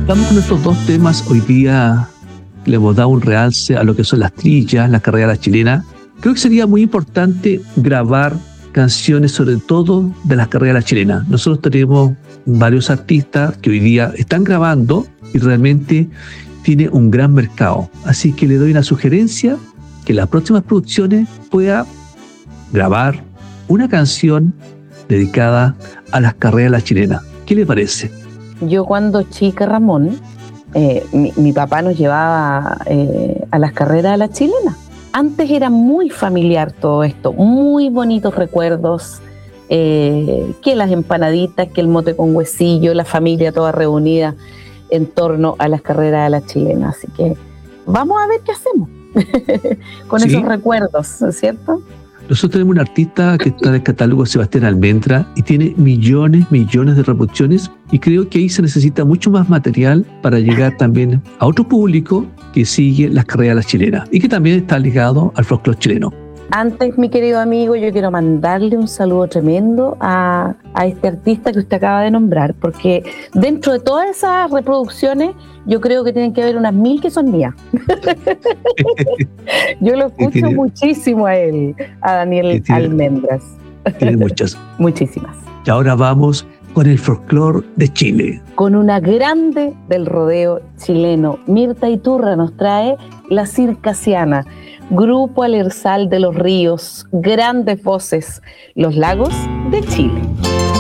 Estamos con estos dos temas hoy día. Le hemos dado un realce a lo que son las trillas, la carrera a la chilena. Creo que sería muy importante grabar canciones, sobre todo de las carreras a la chilena. Nosotros tenemos varios artistas que hoy día están grabando y realmente tiene un gran mercado. Así que le doy una sugerencia, que en las próximas producciones pueda grabar una canción dedicada a las carreras a la chilena. ¿Qué le parece? Yo cuando chica, Ramón, mi papá nos llevaba a las carreras a la chilena. Antes era muy familiar todo esto, muy bonitos recuerdos, que las empanaditas, que el mote con huesillo, la familia toda reunida en torno a las carreras a la chilena. Así que vamos a ver qué hacemos con esos recuerdos, ¿no es cierto? Nosotros tenemos un artista que está en el catálogo, Sebastián Almendra, y tiene millones de reproducciones, y creo que ahí se necesita mucho más material para llegar también a otro público que sigue las carreras chilenas y que también está ligado al folclore chileno. Antes, mi querido amigo, yo quiero mandarle un saludo tremendo a este artista que usted acaba de nombrar, porque dentro de todas esas reproducciones yo creo que tienen que haber unas 1000 que son mías. Yo lo escucho muchísimo a él, a Daniel Almendras. Tiene muchas. Muchísimas. Y ahora vamos con el folclore de Chile. Con una grande del rodeo chileno, Mirta Iturra nos trae La Circasiana, grupo Alersal de los Ríos, grandes voces, los lagos de Chile.